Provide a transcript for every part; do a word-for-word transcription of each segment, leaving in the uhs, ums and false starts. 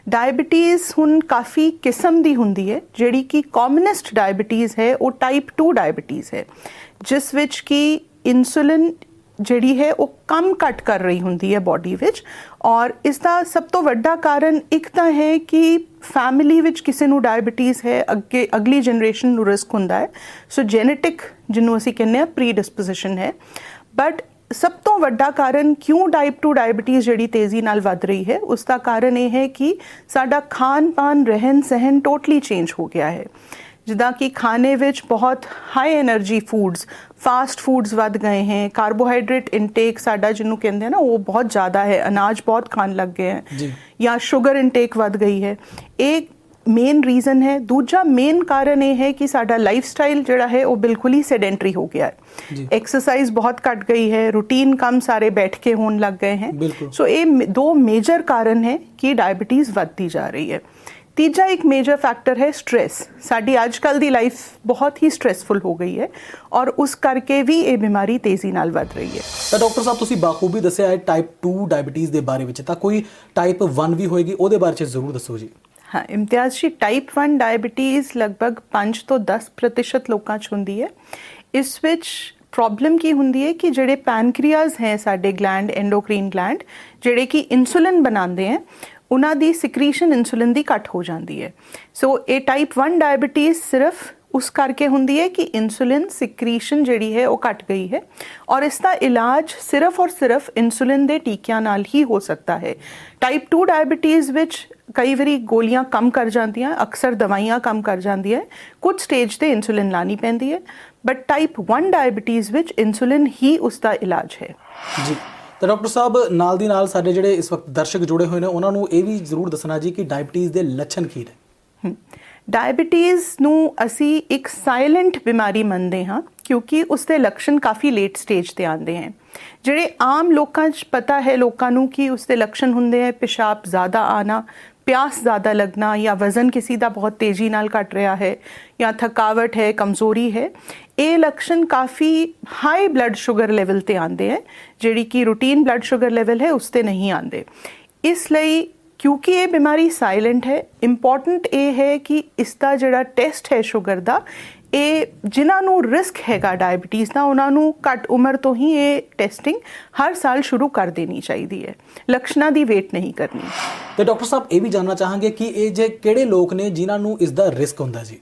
Diabetes ਹੁਣ ਕਾफ़ी किस्म ਦੀ ਹੁੰਦੀ ਹੈ। ਜਿਹੜੀ ਕਿ ਕਾਮਨੈਸਟ ਡਾਇਬਟੀਜ਼ ਹੈ ਉਹ ਟਾਈਪ टू ਡਾਇਬਟੀਜ਼ ਹੈ, ਜਿਸ ਵਿੱਚ ਕਿ ਇਨਸੂਲਿਨ ਜਿਹੜੀ ਹੈ ਉਹ ਕੰਮ ਘੱਟ ਕਰ ਰਹੀ ਹੁੰਦੀ ਹੈ ਬੋਡੀ ਵਿੱਚ। ਔਰ ਇਸ ਦਾ ਸਭ ਤੋਂ ਵੱਡਾ ਕਾਰਨ ਇੱਕ ਤਾਂ ਹੈ ਕਿ ਫੈਮਿਲੀ ਵਿੱਚ ਕਿਸੇ ਨੂੰ ਡਾਇਬਟੀਜ਼ ਹੈ, ਅੱਗੇ ਅਗਲੀ ਜਨਰੇਸ਼ਨ ਨੂੰ ਰਿਸਕ ਹੁੰਦਾ ਹੈ। ਸੋ ਜੈਨੇਟਿਕ ਜਿਹਨੂੰ ਅਸੀਂ ਕਹਿੰਦੇ ਹਾਂ ਪ੍ਰੀ ਡਿਸਪੋਜੀਸ਼ਨ ਹੈ। ਬਟ ਸਭ ਤੋਂ ਵੱਡਾ ਕਾਰਨ ਕਿਉਂ ਟਾਈਪ टू ਡਾਇਬਟੀਜ਼ ਜਿਹੜੀ ਤੇਜ਼ੀ ਨਾਲ ਵੱਧ ਰਹੀ ਹੈ, ਉਸ ਦਾ ਕਾਰਨ ਇਹ ਹੈ ਕਿ ਸਾਡਾ ਖਾਣ ਪਾਨ ਰਹਿਣ ਸਹਿਣ ਟੋਟਲੀ ਚੇਂਜ ਹੋ ਗਿਆ ਹੈ। ਜਿੱਦਾਂ ਕਿ ਖਾਣੇ ਵਿੱਚ ਬਹੁਤ high energy foods, fast foods ਵੱਧ ਗਏ ਹੈ। ਕਾਰਬੋਹਾਈਡਰੇਟ ਇਨਟੇਕ ਸਾਡਾ ਜਿਹਨੂੰ ਕਹਿੰਦੇ ਆ ਨਾ ਉਹ ਬਹੁਤ ਜ਼ਿਆਦਾ ਹੈ, ਅਨਾਜ ਬਹੁਤ ਖਾਣ ਲੱਗ ਗਏ ਹੈ, ਜਾਂ ਸ਼ੂਗਰ ਇਨਟੇਕ ਵੱਧ ਗਈ ਹੈ। ਇਹ ਮੇਨ ਰੀਜ਼ਨ ਹੈ। ਦੂਜਾ ਮੇਨ ਕਾਰਨ ਇਹ ਹੈ ਕਿ ਸਾਡਾ ਲਾਈਫ ਸਟਾਈਲ ਜਿਹੜਾ ਹੈ ਉਹ ਬਿਲਕੁਲ ਹੀ ਸੈਡੈਂਟਰੀ ਹੋ ਗਿਆ ਹੈ। ਐਕਸਰਸਾਈਜ਼ ਬਹੁਤ ਘੱਟ ਗਈ ਹੈ, ਰੂਟੀਨ ਕੰਮ ਸਾਰੇ ਬੈਠ ਕੇ ਹੋਣ ਲੱਗ ਗਏ हैं। ਸੋ ਇਹ ਦੋ ਮੇਜਰ ਕਾਰਨ ਹੈ ਕਿ ਡਾਇਬਟੀਜ਼ ਵੱਧਦੀ ਜਾ ਰਹੀ ਹੈ। ਤੀਜਾ ਇੱਕ ਮੇਜਰ ਫੈਕਟਰ ਹੈ ਸਟ੍ਰੈਸ। ਸਾਡੀ ਅੱਜ ਕੱਲ੍ਹ ਦੀ ਲਾਈਫ ਬਹੁਤ ਹੀ ਸਟ੍ਰੈਸਫੁਲ ਹੋ ਗਈ ਹੈ ਔਰ ਉਸ ਕਰਕੇ ਵੀ ਇਹ ਬਿਮਾਰੀ ਤੇਜ਼ੀ ਨਾਲ ਵੱਧ ਰਹੀ ਹੈ। ਤਾਂ ਡਾਕਟਰ ਸਾਹਿਬ ਤੁਸੀਂ ਬਾਖੂਬੀ ਦੱਸਿਆ ਹੈ ਟਾਈਪ टू ਡਾਇਬਟੀਜ਼ ਦੇ ਬਾਰੇ ਵਿੱਚ, ਤਾਂ ਕੋਈ ਟਾਈਪ वन ਵੀ ਹੋਏਗੀ, ਉਹਦੇ ਬਾਰੇ 'ਚ ਜ਼ਰੂਰ ਦੱਸੋ ਜੀ। ਹਾਂ ਇਮਤਿਆਜ਼ ਜੀ, ਟਾਈਪ वन ਡਾਇਬਟੀਜ਼ ਲਗਭਗ ਪੰਜ ਤੋਂ ਦਸ ਪ੍ਰਤੀਸ਼ਤ ਲੋਕਾਂ 'ਚ ਹੁੰਦੀ ਹੈ। ਇਸ ਵਿੱਚ ਪ੍ਰੋਬਲਮ ਕੀ ਹੁੰਦੀ ਹੈ ਕਿ ਜਿਹੜੇ ਪੈਨਕ੍ਰੀਆਜ਼ ਹੈ ਸਾਡੇ ਗਲੈਂਡ, ਐਂਡੋਕਰੀਨ ਗਲੈਂਡ, ਜਿਹੜੇ ਕਿ ਇਨਸੂਲਿਨ ਬਣਾਉਂਦੇ ਹੈ, ਉਹਨਾਂ ਦੀ ਸਿਕਰੀਸ਼ਨ ਇਨਸੂਲਿਨ ਦੀ ਘੱਟ ਹੋ ਜਾਂਦੀ ਹੈ। ਸੋ ਇਹ ਟਾਈਪ वन ਡਾਇਬਟੀਜ਼ ਸਿਰਫ ਉਸ ਕਰਕੇ ਹੁੰਦੀ ਹੈ ਕਿ ਇਨਸੂਲਿਨ ਸਿਕਰੀਸ਼ਨ ਜਿਹੜੀ ਹੈ ਉਹ ਘੱਟ ਗਈ ਹੈ ਔਰ ਇਸ ਦਾ ਇਲਾਜ ਸਿਰਫ ਔਰ ਸਿਰਫ ਇਨਸੂਲਿਨ ਦੇ ਟੀਕਿਆਂ ਨਾਲ ਹੀ ਹੋ ਸਕਦਾ ਹੈ। ਟਾਈਪ टू ਡਾਇਬਟੀਜ਼ ਵਿੱਚ ਕਈ ਵਾਰੀ ਗੋਲੀਆਂ ਕੰਮ ਕਰ ਜਾਂਦੀਆਂ, ਅਕਸਰ ਦਵਾਈਆਂ ਕੰਮ ਕਰ ਜਾਂਦੀਆਂ, ਕੁਝ ਸਟੇਜ ਤੇ ਇਨਸੂਲਿਨ ਲਾਣੀ ਪੈਂਦੀ ਹੈ। ਬਟ ਟਾਈਪ वन ਡਾਇਬਟੀਜ਼ ਵਿੱਚ ਇਨਸੂਲਿਨ ਹੀ ਉਸ ਦਾ ਇਲਾਜ ਹੈ ਜੀ। ਤਾਂ ਡਾਕਟਰ ਸਾਹਿਬ ਨਾਲ ਦੀ ਨਾਲ ਸਾਡੇ ਜਿਹੜੇ ਇਸ ਵਕਤ ਦਰਸ਼ਕ ਜੁੜੇ ਹੋਏ ਨੇ ਉਹਨਾਂ ਨੂੰ ਇਹ ਵੀ ਜ਼ਰੂਰ ਦੱਸਣਾ ਜੀ ਕਿ ਡਾਇਬਟੀਜ਼ ਦੇ ਲੱਛਣ ਕੀ ਨੇ। ਡਾਇਬਟੀਜ਼ ਨੂੰ ਅਸੀਂ ਇੱਕ ਸਾਇਲੈਂਟ ਬਿਮਾਰੀ ਮੰਨਦੇ ਹਾਂ ਕਿਉਂਕਿ ਉਸ ਦੇ ਲੱਛਣ ਕਾਫੀ ਲੇਟ ਸਟੇਜ ਤੇ ਆਉਂਦੇ ਹਨ। ਜਿਹੜੇ ਆਮ ਲੋਕਾਂ 'ਚ ਪਤਾ ਹੈ ਲੋਕਾਂ ਨੂੰ ਕਿ ਉਸ ਦੇ ਲੱਛਣ ਹੁੰਦੇ ਹੈ ਪਿਸ਼ਾਬ ਜ਼ਿਆਦਾ ਆਣਾ, ਪਿਆਸ ਜ਼ਿਆਦਾ ਲੱਗਣਾ, ਜਾਂ ਵਜ਼ਨ ਕਿਸੇ ਦਾ ਬਹੁਤ ਤੇਜ਼ੀ ਨਾਲ ਘਟ ਰਿਹਾ ਹੈ, ਜਾਂ ਥਕਾਵਟ ਹੈ, ਕਮਜ਼ੋਰੀ ਹੈ। ਇਹ ਲੱਛਣ ਕਾਫੀ ਹਾਈ ਬਲੱਡ ਸ਼ੂਗਰ ਲੈਵਲ ਤੇ ਆਉਂਦੇ ਹੈ, ਜਿਹੜੀ ਕਿ ਰੂਟੀਨ ਬਲੱਡ ਸ਼ੂਗਰ ਲੈਵਲ ਹੈ ਉਸ ਤੇ ਨਹੀਂ ਆਉਂਦੇ। ਇਸ ਲਈ ਕਿਉਂਕਿ ਇਹ ਬਿਮਾਰੀ ਸਾਇਲੈਂਟ ਹੈ, ਇੰਪੋਰਟੈਂਟ ਇਹ ਹੈ ਕਿ ਇਸ ਦਾ ਜਿਹੜਾ ਟੈਸਟ ਹੈ ਸ਼ੂਗਰ ਦਾ, ਇਹ ਜਿਨ੍ਹਾਂ ਨੂੰ ਰਿਸਕ ਹੈਗਾ ਡਾਇਬਟੀਜ਼ ਦਾ ਉਹਨਾਂ ਨੂੰ ਘੱਟ ਉਮਰ ਤੋਂ ਹੀ ਇਹ ਟੈਸਟਿੰਗ ਹਰ ਸਾਲ ਸ਼ੁਰੂ ਕਰ ਦੇਣੀ ਚਾਹੀਦੀ ਹੈ, ਲੱਛਣਾਂ ਦੀ ਵੇਟ ਨਹੀਂ ਕਰਨੀ। ਤੇ ਡਾਕਟਰ ਸਾਹਿਬ ਇਹ ਵੀ ਜਾਣਨਾ ਚਾਹਾਂਗੇ ਕਿ ਇਹ ਜੇ ਕਿਹੜੇ ਲੋਕ ਨੇ ਜਿਨ੍ਹਾਂ ਨੂੰ ਇਸ ਦਾ ਰਿਸਕ ਹੁੰਦਾ ਜੀ।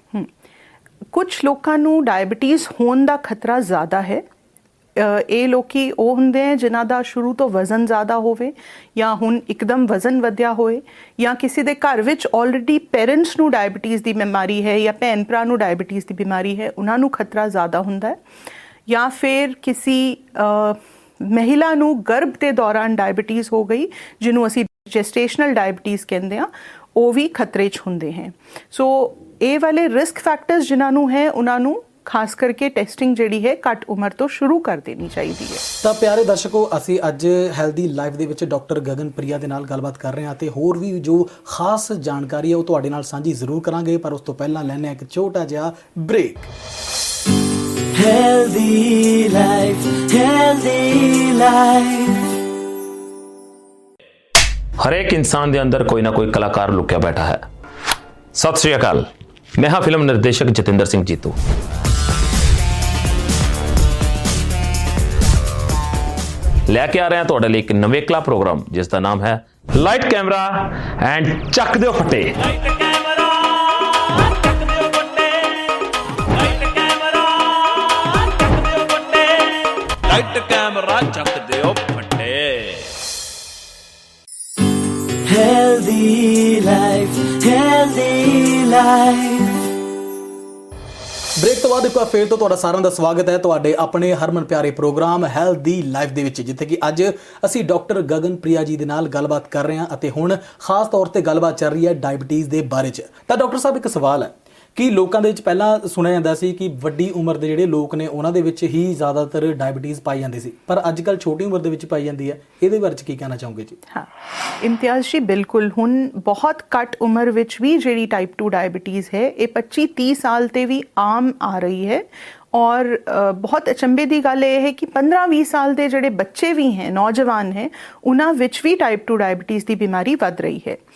ਕੁਝ ਲੋਕਾਂ ਨੂੰ ਡਾਇਬਟੀਜ਼ ਹੋਣ ਦਾ ਖਤਰਾ ਜ਼ਿਆਦਾ ਹੈ। ਇਹ ਲੋਕੀ ਉਹ ਹੁੰਦੇ ਹੈ ਜਿਨ੍ਹਾਂ ਦਾ ਸ਼ੁਰੂ ਤੋਂ ਵਜ਼ਨ ਜ਼ਿਆਦਾ ਹੋਵੇ, ਜਾਂ ਹੁਣ ਇੱਕਦਮ ਵਜ਼ਨ ਵਧਿਆ ਹੋਏ, ਜਾਂ ਕਿਸੇ ਦੇ ਘਰ ਵਿੱਚ ਆਲਰੇਡੀ ਪੇਰੈਂਟਸ ਨੂੰ ਡਾਇਬਟੀਜ਼ ਦੀ ਬਿਮਾਰੀ ਹੈ ਜਾਂ ਭੈਣ ਭਰਾ ਨੂੰ ਡਾਇਬਟੀਜ਼ ਦੀ ਬਿਮਾਰੀ ਹੈ, ਉਹਨਾਂ ਨੂੰ ਖਤਰਾ ਜ਼ਿਆਦਾ ਹੁੰਦਾ ਹੈ। ਜਾਂ ਫਿਰ ਕਿਸੇ ਮਹਿਲਾ ਨੂੰ ਗਰਭ ਦੇ ਦੌਰਾਨ ਡਾਇਬਟੀਜ਼ ਹੋ ਗਈ, ਜਿਹਨੂੰ ਅਸੀਂ ਜੈਸਟੇਸ਼ਨਲ ਡਾਇਬਟੀਜ਼ ਕਹਿੰਦੇ ਹਾਂ, ਉਹ ਵੀ ਖਤਰੇ 'ਚ ਹੁੰਦੇ ਹੈ। ਸੋ ਇਹ ਵਾਲੇ ਰਿਸਕ ਫੈਕਟਰਸ ਜਿਨ੍ਹਾਂ ਨੂੰ ਹੈ ਉਹਨਾਂ ਨੂੰ ਖਾਸ ਕਰਕੇ ਟੈਸਟਿੰਗ ਜਿਹੜੀ ਹੈ ਘੱਟ ਉਮਰ ਤੋਂ ਸ਼ੁਰੂ ਕਰ ਦੇਣੀ ਚਾਹੀਦੀ ਹੈ। ਤਾਂ ਪਿਆਰੇ ਦਰਸ਼ਕੋ, ਅਸੀਂ ਅੱਜ ਹੈਲਦੀ ਲਾਈਫ ਦੇ ਵਿੱਚ ਡਾਕਟਰ ਗਗਨ ਪ੍ਰਿਆ ਦੇ ਨਾਲ ਗੱਲਬਾਤ ਕਰ ਰਹੇ ਹਾਂ ਤੇ ਹੋਰ ਵੀ ਜੋ ਖਾਸ ਜਾਣਕਾਰੀ ਹੈ ਉਹ ਤੁਹਾਡੇ ਨਾਲ ਸਾਂਝੀ ਜ਼ਰੂਰ ਕਰਾਂਗੇ, ਪਰ ਉਸ ਤੋਂ ਪਹਿਲਾਂ ਲੈਣੇ ਇੱਕ ਛੋਟਾ ਜਿਹਾ break. Healthy life, healthy life. ਹਰੇਕ ਇਨਸਾਨ ਦੇ ਅੰਦਰ ਕੋਈ ਨਾ ਕੋਈ ਕਲਾਕਾਰ ਲੁਕਿਆ ਬੈਠਾ ਹੈ। ਸਤਿ ਸ਼੍ਰੀ ਅਕਾਲ, ਮੈਂ ਹਾਂ ਫਿਲਮ ਨਿਰਦੇਸ਼ਕ ਜਤਿੰਦਰ ਸਿੰਘ ਜੀਤੂ। ਲੈ ਕੇ ਆ ਰਹੇ ਹਾਂ ਤੁਹਾਡੇ ਲਈ ਇੱਕ ਨਵੇਕਲਾ ਪ੍ਰੋਗਰਾਮ ਜਿਸ ਦਾ ਨਾਮ ਹੈ ਲਾਈਟ ਕੈਮਰਾ ਐਂਡ ਚੱਕ ਦਿਓ ਫੱਟੇ। ਲਾਈਟ ਕੈਮਰਾ ਚੱਕ ਦਿਓ ਫੱਟੇ। Healthy life, healthy life. Break ਤੋਂ ਬਾਅਦ ਇੱਕ ਵਾਰ ਫੇਰ ਤੋਂ ਤੁਹਾਡਾ ਸਾਰਿਆਂ ਦਾ ਸਵਾਗਤ ਹੈ ਤੁਹਾਡੇ ਆਪਣੇ ਹਰਮਨ ਪਿਆਰੇ ਪ੍ਰੋਗਰਾਮ ਹੈਲਦੀ ਲਾਈਫ ਦੇ ਵਿੱਚ, ਜਿੱਥੇ ਕਿ ਅੱਜ ਅਸੀਂ ਡਾਕਟਰ ਗਗਨ ਪ੍ਰਿਆ ਜੀ ਦੇ ਨਾਲ ਗੱਲਬਾਤ ਕਰ ਰਹੇ ਹਾਂ ਅਤੇ ਹੁਣ ਖਾਸ ਤੌਰ ਤੇ ਗੱਲਬਾਤ ਚੱਲ ਰਹੀ ਹੈ ਡਾਇਬਟੀਜ਼ ਦੇ ਬਾਰੇ 'ਚ। ਤਾਂ ਡਾਕਟਰ ਸਾਹਿਬ ਇੱਕ ਸਵਾਲ ਹੈ ਕਿ ਲੋਕਾਂ ਦੇ ਵਿੱਚ ਪਹਿਲਾਂ ਸੁਣਿਆ ਜਾਂਦਾ ਸੀ ਕਿ ਵੱਡੀ ਉਮਰ ਦੇ ਜਿਹੜੇ ਲੋਕ ਨੇ ਉਹਨਾਂ ਦੇ ਵਿੱਚ ਹੀ ਜ਼ਿਆਦਾਤਰ ਡਾਇਬਟੀਜ਼ ਪਾਈ ਜਾਂਦੀ ਸੀ, ਪਰ ਅੱਜ ਕੱਲ੍ਹ ਛੋਟੀ ਉਮਰ ਦੇ ਵਿੱਚ ਪਾਈ ਜਾਂਦੀ ਹੈ। ਇਹਦੇ ਬਾਰੇ 'ਚ ਕੀ ਕਹਿਣਾ ਚਾਹੋਗੇ ਜੀ? ਹਾਂ ਇਮਤਿਆਜ਼ ਜੀ, ਬਿਲਕੁਲ ਹੁਣ ਬਹੁਤ ਘੱਟ ਉਮਰ ਵਿੱਚ ਵੀ ਜਿਹੜੀ ਟਾਈਪ टू ਡਾਇਬਟੀਜ਼ ਹੈ ਇਹ ਪੱਚੀ ਤੀਹ ਸਾਲ ਤੇ ਵੀ ਆਮ ਆ ਰਹੀ ਹੈ। ਔਰ ਬਹੁਤ ਅਚੰਭੇ ਦੀ ਗੱਲ ਇਹ ਹੈ ਕਿ ਪੰਦਰਾਂ ਵੀਹ ਸਾਲ ਦੇ ਜਿਹੜੇ ਬੱਚੇ ਵੀ ਹੈ, ਨੌਜਵਾਨ ਹੈ, ਉਹਨਾਂ ਵਿੱਚ ਵੀ ਟਾਈਪ टू ਡਾਇਬਟੀਜ਼ ਦੀ ਬਿਮਾਰੀ ਵੱਧ ਰਹੀ ਹੈ।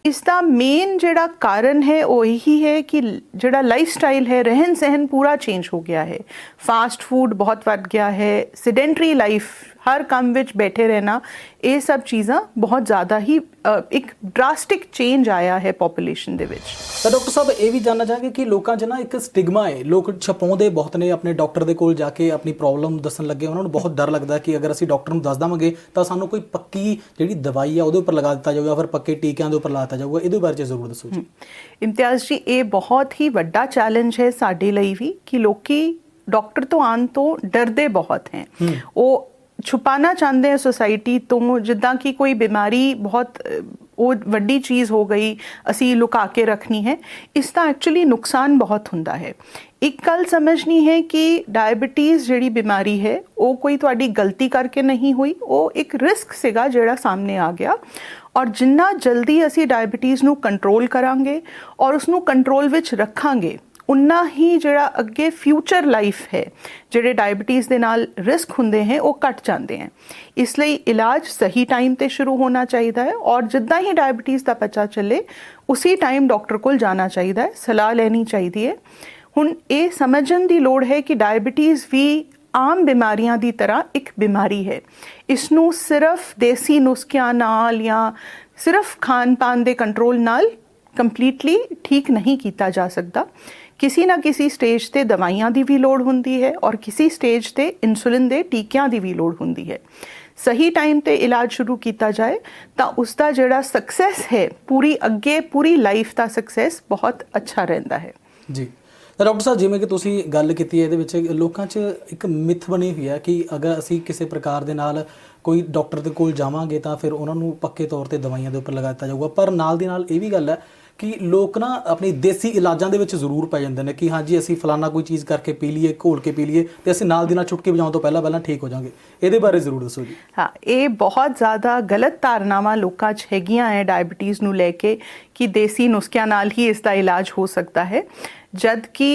ਇਸ ਦਾ ਮੇਨ ਜਿਹੜਾ ਕਾਰਨ ਹੈ ਉਹ ਇਹੀ ਹੈ ਕਿ ਜਿਹੜਾ ਲਾਈਫ ਸਟਾਈਲ ਹੈ, ਰਹਿਣ ਸਹਿਣ ਪੂਰਾ ਚੇਂਜ ਹੋ ਗਿਆ ਹੈ। ਫਾਸਟ ਫੂਡ ਬਹੁਤ ਵੱਧ ਗਿਆ ਹੈ, ਸਿਡੈਂਟਰੀ ਲਾਈਫ, ਹਰ ਕੰਮ ਵਿੱਚ ਬੈਠੇ ਰਹਿਣਾ, ਇਹ ਸਭ ਚੀਜ਼ਾਂ ਬਹੁਤ ਜ਼ਿਆਦਾ ਹੀ ਇੱਕ ਡਰਾਸਟਿਕ ਚੇਂਜ ਆਇਆ ਹੈ ਪੋਪੂਲੇਸ਼ਨ ਦੇ ਵਿੱਚ। ਤਾਂ ਡਾਕਟਰ ਸਾਹਿਬ ਇਹ ਵੀ ਜਾਣਨਾ ਚਾਹਾਂਗੇ ਕਿ ਲੋਕਾਂ 'ਚ ਨਾ ਇੱਕ ਸਟਿਗਮਾ ਹੈ, ਲੋਕ ਛਪਾਉਂਦੇ ਬਹੁਤ ਨੇ, ਆਪਣੇ ਡਾਕਟਰ ਦੇ ਕੋਲ ਜਾ ਕੇ ਆਪਣੀ ਪ੍ਰੋਬਲਮ ਦੱਸਣ ਲੱਗੇ ਉਹਨਾਂ ਨੂੰ ਬਹੁਤ ਡਰ ਲੱਗਦਾ ਕਿ ਅਗਰ ਅਸੀਂ ਡਾਕਟਰ ਨੂੰ ਦੱਸ ਦੇਵਾਂਗੇ ਤਾਂ ਸਾਨੂੰ ਕੋਈ ਪੱਕੀ ਜਿਹੜੀ ਦਵਾਈ ਆ ਉਹਦੇ ਉੱਪਰ ਲਗਾ ਦਿੱਤਾ ਜਾਊਗਾ, ਫਿਰ ਪੱਕੇ ਟੀਕਿਆਂ ਦੇ ਉੱਪਰ ਲਾ ਦਿੱਤਾ ਜਾਊਗਾ। ਇਹਦੇ ਬਾਰੇ 'ਚ ਜ਼ਰੂਰ ਦੱਸੋ ਜੀ। ਇਮਤਿਆਜ਼ ਜੀ, ਇਹ ਬਹੁਤ ਹੀ ਵੱਡਾ ਚੈਲੰਜ ਹੈ ਸਾਡੇ ਲਈ ਵੀ ਕਿ ਲੋਕੀ ਡਾਕਟਰ ਤੋਂ ਆਉਣ ਤੋਂ ਡਰਦੇ ਬਹੁਤ ਹੈ। ਉਹ ਛੁਪਾਣਾ ਚਾਹੁੰਦੇ हैं सोसाइटी तो, जिद्दां कि कोई बीमारी बहुत वो वड्डी चीज़ हो गई असी लुका के रखनी है। इसका एक्चुअली नुकसान बहुत हुंदा है। एक गल समझनी है कि डायबिटीज़ जिहड़ी बीमारी है वो कोई तुहाडी गलती करके नहीं हुई, वो एक रिस्क सीगा जिहड़ा सामने आ गया। और जिन्ना जल्दी असी डायबिटीज़ नूं कंट्रोल करांगे और उसनूं कंट्रोल विच रखांगे, उन्ना ही ਜਿਹੜਾ ਅੱਗੇ ਫਿਊਚਰ ਲਾਈਫ ਹੈ, ਜਿਹੜੇ ਡਾਇਬਟੀਜ਼ ਦੇ ਨਾਲ ਰਿਸਕ ਹੁੰਦੇ हैं ਉਹ ਘਟ ਜਾਂਦੇ हैं। ਇਸ ਲਈ ਇਲਾਜ ਸਹੀ ਟਾਈਮ ਤੇ ਸ਼ੁਰੂ ਹੋਣਾ ਚਾਹੀਦਾ ਹੈ ਔਰ ਜਿੱਦਾਂ ਹੀ ਡਾਇਬਟੀਜ਼ ਦਾ ਪਤਾ ਚੱਲੇ ਉਸੇ ਟਾਈਮ ਡਾਕਟਰ ਕੋਲ ਜਾਣਾ ਚਾਹੀਦਾ ਹੈ, ਸਲਾਹ ਲੈਣੀ ਚਾਹੀਦੀ ਹੈ। ਹੁਣ ਇਹ ਸਮਝਣ ਦੀ ਲੋੜ ਹੈ ਕਿ ਡਾਇਬਟੀਜ਼ ਵੀ ਆਮ ਬਿਮਾਰੀਆਂ ਦੀ ਤਰ੍ਹਾਂ ਇੱਕ ਬਿਮਾਰੀ ਹੈ। ਇਸ ਨੂੰ ਸਿਰਫ ਦੇਸੀ ਨੁਸਖਿਆਂ ਨਾਲ ਜਾਂ ਸਿਰਫ ਖਾਣ ਪਾਨ ਦੇ ਕੰਟਰੋਲ ਨਾਲ ਕੰਪਲੀਟਲੀ ਠੀਕ ਨਹੀਂ ਕੀਤਾ ਜਾ ਸਕਦਾ। किसी ना किसी स्टेज ते दवाइयां दी भी लोड़ हुंदी है और किसी स्टेज ते इंसुलिन दे टीकियां दी भी लोड़ हुंदी है। सही टाइम ते इलाज शुरू किया जाए तो उसका जिहड़ा सक्सैस है, पूरी अगे पूरी लाइफ का सक्सैस बहुत अच्छा रहिंदा है जी। ਤਾਂ ਡਾਕਟਰ ਸਾਹਿਬ, ਜਿਵੇਂ ਕਿ ਤੁਸੀਂ ਗੱਲ ਕੀਤੀ ਹੈ, ਇਹਦੇ ਵਿੱਚ ਲੋਕਾਂ 'ਚ ਇੱਕ ਮਿਥ ਬਣੀ ਹੋਈ ਹੈ ਕਿ ਅਗਰ ਅਸੀਂ ਕਿਸੇ ਪ੍ਰਕਾਰ ਦੇ ਨਾਲ ਕੋਈ ਡਾਕਟਰ ਦੇ ਕੋਲ ਜਾਵਾਂਗੇ ਤਾਂ ਫਿਰ ਉਹਨਾਂ ਨੂੰ ਪੱਕੇ ਤੌਰ 'ਤੇ ਦਵਾਈਆਂ ਦੇ ਉੱਪਰ ਲਗਾ ਦਿੱਤਾ ਜਾਊਗਾ। ਪਰ ਨਾਲ ਦੀ ਨਾਲ ਇਹ ਵੀ ਗੱਲ ਹੈ ਕਿ ਲੋਕ ਨਾ ਆਪਣੀ ਦੇਸੀ ਇਲਾਜਾਂ ਦੇ ਵਿੱਚ ਜ਼ਰੂਰ ਪੈ ਜਾਂਦੇ ਨੇ ਕਿ ਹਾਂਜੀ ਅਸੀਂ ਫਲਾਨਾ ਕੋਈ ਚੀਜ਼ ਕਰਕੇ ਪੀ ਲਈਏ, ਘੋਲ ਕੇ ਪੀ ਲਈਏ ਤੇ ਅਸੀਂ ਨਾਲ ਦੀ ਨਾਲ ਚੁਟਕੀ ਵਜਾਉਣ ਤੋਂ ਪਹਿਲਾਂ ਪਹਿਲਾਂ ਠੀਕ ਹੋ ਜਾਵਾਂਗੇ। ਇਹਦੇ ਬਾਰੇ ਜ਼ਰੂਰ ਦੱਸੋ ਜੀ। ਹਾਂ, ਇਹ ਬਹੁਤ ਜ਼ਿਆਦਾ ਗਲਤ ਧਾਰਨਾਵਾਂ ਲੋਕਾਂ 'ਚ ਹੈਗੀਆਂ ਹੈ ਡਾਇਬਟੀਜ਼ ਨੂੰ ਲੈ ਕੇ ਕਿ ਦੇਸੀ ਨੁਸਖਿਆਂ ਨਾਲ ਹੀ ਇਸ ਦਾ ਇਲਾਜ ਹੋ ਸਕਦਾ ਹੈ, ਜਦ ਕਿ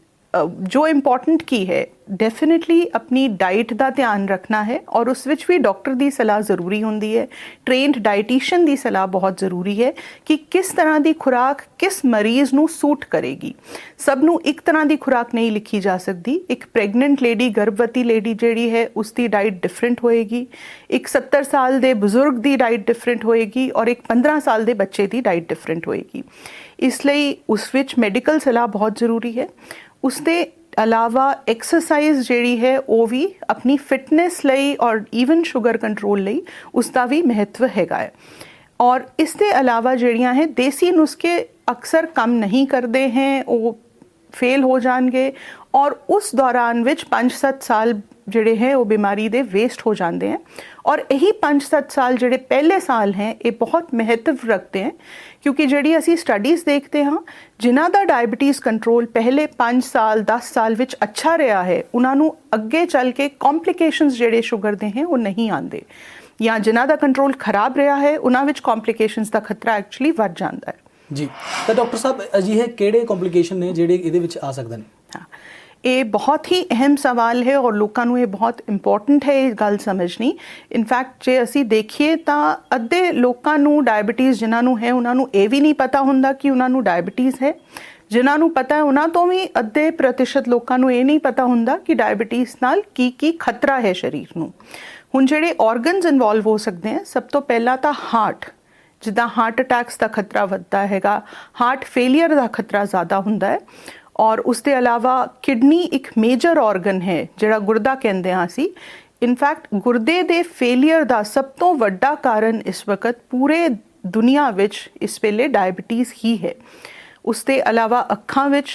जो इंपॉर्टेंट की है डेफिनेटली अपनी डाइट का ध्यान रखना है और उस विच भी डॉक्टर की सलाह ज़रूरी होंदी है। ट्रेंड डाइटिशियन की सलाह बहुत ज़रूरी है कि किस तरह की खुराक किस मरीज़ नूं सूट करेगी। सब नूं एक तरह की खुराक नहीं लिखी जा सकती। एक प्रेगनेंट लेडी, गर्भवती लेडी जिहड़ी है उसकी डाइट डिफरेंट होएगी, एक सत्तर साल के बजुर्ग की डाइट डिफरेंट होएगी और एक पंद्रह साल के बच्चे की डाइट डिफरेंट होएगी। इसलिए उस विच मैडिकल सलाह बहुत ज़रूरी है। उसके अलावा एक्सरसाइज जिहड़ी है वो भी अपनी फिटनेस लई और ईवन शुगर कंट्रोल लई उसका भी महत्व हैगा है। और इसके अलावा जिहड़ियां है देसी नुस्खे अक्सर काम नहीं करते हैं, वो फेल हो जाएंगे और उस दौरान विच पाँच सत्त साल जिहड़े हैं वो बीमारी दे वेस्ट हो जाते हैं। और यही पाँच सत्त साल जिहड़े पहले साल हैं ये बहुत महत्व रखते हैं, क्योंकि जिहड़ी असी स्टडीज़ देखते हाँ जिन्हां दा डायबिटीज़ कंट्रोल पहले पाँच साल दस साल विच अच्छा रहा है, उन्होंने अगे चल के कॉम्प्लीकेशनस जिहड़े शुगर दे हैं वो नहीं आते, या जिन्हां दा कंट्रोल खराब रहा है उन्हां विच कॉम्प्लीकेशनस का खतरा एक्चुअली वध जाता है जी। तो डॉक्टर साहब अजिहे किहड़े कॉम्प्लीकेशन ने जिहड़े इहदे विच आ सकदे ने? हाँ, ये बहुत ही अहम सवाल है और लोगों को ये बहुत इंपॉर्टेंट है ये गल समझनी। इनफैक्ट जे असी देखिए तो अद्धे लोगों को डायबिटीज़ जिन्होंने है उन्होंने ये भी नहीं पता होंदा कि उन्होंने डायबिटीज़ है, जिन्होंने पता है उन्होंने तो भी अद्धे प्रतिशत लोगों को ये नहीं पता होंदा कि डायबिटीज़ नाल की की खतरा है शरीर नूं। हुण जिहड़े ऑर्गनस इन्वॉल्व हो सकते हैं, सब तो पहला तो हार्ट, जिद्दां हार्ट अटैक्स का खतरा वधदा हैगा, हार्ट फेलियर का खतरा ज़्यादा हुंदा है। और उसके अलावा किडनी एक मेजर ऑर्गन है जिहड़ा गुरदा कहंदे हां असीं। इनफैक्ट गुरदे दे फेलियर का सब तो वड्डा कारण इस वक्त पूरे दुनिया विच इस वेले डायबिटीज़ ही है। उसके अलावा अखां विच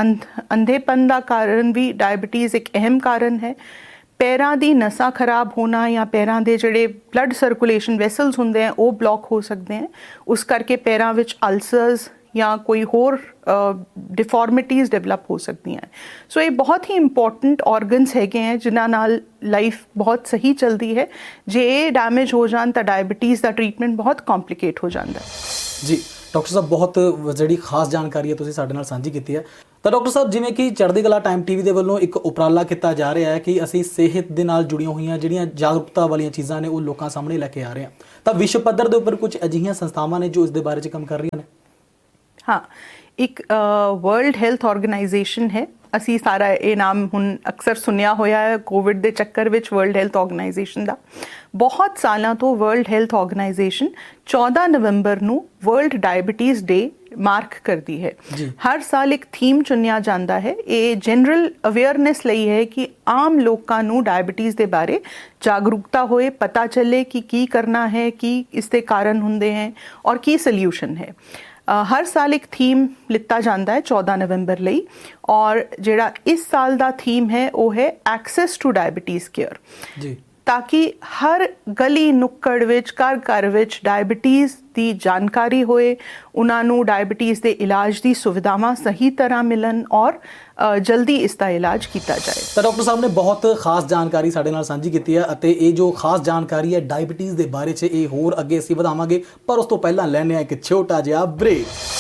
अंधेपन का कारण भी डायबिटीज़ एक अहम कारण है। पैरां दी नसां खराब होना या पैरां दे जिहड़े ब्लड सर्कुलेशन वैसल्स हुंदे हैं वो ब्लॉक हो सकते हैं, उस करके पैरां विच अल्सर्स या कोई होर डिफॉर्मिटीज़ डेवलप हो सकती हैं। सो ये बहुत ही इंपॉर्टेंट ऑर्गनस हैगे हैं जिन्हां नाल लाइफ बहुत सही चलती है। जे डैमेज हो जान तो डायबिटीज़ का ट्रीटमेंट बहुत कॉम्प्लीकेट हो जाता है जी। ਡਾਕਟਰ ਸਾਹਿਬ ਬਹੁਤ ਜਿਹੜੀ ਖਾਸ ਜਾਣਕਾਰੀ ਹੈ ਤੁਸੀਂ ਸਾਡੇ ਨਾਲ ਸਾਂਝੀ ਕੀਤੀ ਹੈ। ਤਾਂ ਡਾਕਟਰ ਸਾਹਿਬ, ਜਿਵੇਂ ਕਿ ਚੜ੍ਹਦੀ ਕਲਾ ਟਾਈਮ ਟੀਵੀ ਦੇ ਵੱਲੋਂ ਇੱਕ ਉਪਰਾਲਾ ਕੀਤਾ ਜਾ ਰਿਹਾ ਹੈ ਕਿ ਅਸੀਂ ਸਿਹਤ ਦੇ ਨਾਲ ਜੁੜੀਆਂ ਹੋਈਆਂ ਜਿਹੜੀਆਂ ਜਾਗਰੂਕਤਾ ਵਾਲੀਆਂ ਚੀਜ਼ਾਂ ਨੇ ਉਹ ਲੋਕਾਂ ਸਾਹਮਣੇ ਲੈ ਕੇ ਆ ਰਹੇ ਹਾਂ, ਤਾਂ ਵਿਸ਼ਵ ਪੱਧਰ ਦੇ ਉੱਪਰ ਕੁਝ ਅਜਿਹੀਆਂ ਸੰਸਥਾਵਾਂ ਨੇ ਜੋ ਇਸ ਦੇ ਬਾਰੇ 'ਚ ਕੰਮ ਕਰ ਰਹੀਆਂ ਨੇ। ਹਾਂ, ਇੱਕ ਵਰਲਡ ਹੈਲਥ ਆਰਗੇਨਾਈਜੇਸ਼ਨ ਹੈ, ਅਸੀਂ ਸਾਰਾ ਇਹ ਨਾਮ ਹੁਣ ਅਕਸਰ ਸੁਣਿਆ ਹੋਇਆ ਹੈ ਕੋਵਿਡ ਦੇ ਚੱਕਰ ਵਿੱਚ, ਵਰਲਡ ਹੈਲਥ ਆਰਗੇਨਾਈਜੇਸ਼ਨ ਦਾ। ਬਹੁਤ ਸਾਲਾਂ ਤੋਂ ਵਰਲਡ ਹੈਲਥ ਆਰਗੇਨਾਈਜੇਸ਼ਨ ਚੌਦਾਂ ਨਵੰਬਰ ਨੂੰ ਵਰਲਡ ਡਾਇਬਟੀਜ਼ ਡੇ ਮਾਰਕ ਕਰਦੀ ਹੈ। ਹਰ ਸਾਲ ਇੱਕ ਥੀਮ ਚੁਣਿਆ ਜਾਂਦਾ ਹੈ। ਇਹ ਜਨਰਲ ਅਵੇਅਰਨੈਸ ਲਈ ਹੈ ਕਿ ਆਮ ਲੋਕਾਂ ਨੂੰ ਡਾਇਬਟੀਜ਼ ਦੇ ਬਾਰੇ ਜਾਗਰੂਕਤਾ ਹੋਏ, ਪਤਾ ਚੱਲੇ ਕਿ ਕੀ ਕਰਨਾ ਹੈ, ਕੀ ਇਸ ਦੇ ਕਾਰਨ ਹੁੰਦੇ ਹੈ ਔਰ ਕੀ ਸੋਲਿਊਸ਼ਨ ਹੈ। ਹਰ ਸਾਲ ਇੱਕ ਥੀਮ ਲਿੱਤਾ ਜਾਂਦਾ ਹੈ ਚੌਦਾਂ ਨਵੰਬਰ ਲਈ, ਔਰ ਜਿਹੜਾ ਇਸ ਸਾਲ ਦਾ ਥੀਮ ਹੈ ਉਹ ਹੈ ਐਕਸੈਸ ਟੂ ਡਾਇਬਟੀਜ਼ ਕੇਅਰ, ਜੀ, ਤਾਂ ਕਿ ਹਰ ਗਲੀ ਨੁੱਕੜ ਵਿੱਚ, ਘਰ ਘਰ ਵਿੱਚ ਡਾਇਬਟੀਜ਼ ਦੀ ਜਾਣਕਾਰੀ ਹੋਏ, ਉਹਨਾਂ ਨੂੰ ਡਾਇਬਟੀਜ਼ ਦੇ ਇਲਾਜ ਦੀ ਸੁਵਿਧਾਵਾਂ ਸਹੀ ਤਰ੍ਹਾਂ ਮਿਲਣ ਔਰ ਜਲਦੀ ਇਸ ਦਾ ਇਲਾਜ ਕੀਤਾ ਜਾਏ। ਤਾਂ ਡਾਕਟਰ ਸਾਹਿਬ ਨੇ ਬਹੁਤ ਖਾਸ ਜਾਣਕਾਰੀ ਸਾਡੇ ਨਾਲ ਸਾਂਝੀ ਕੀਤੀ ਹੈ ਅਤੇ ਇਹ ਜੋ ਖਾਸ ਜਾਣਕਾਰੀ ਹੈ ਡਾਇਬਟੀਜ਼ ਦੇ ਬਾਰੇ 'ਚ ਇਹ ਹੋਰ ਅੱਗੇ ਅਸੀਂ ਵਧਾਵਾਂਗੇ, ਪਰ ਉਸ ਤੋਂ ਪਹਿਲਾਂ ਲੈਣੇ ਆ ਇੱਕ ਛੋਟਾ ਜਿਹਾ ਬ੍ਰੇਕ।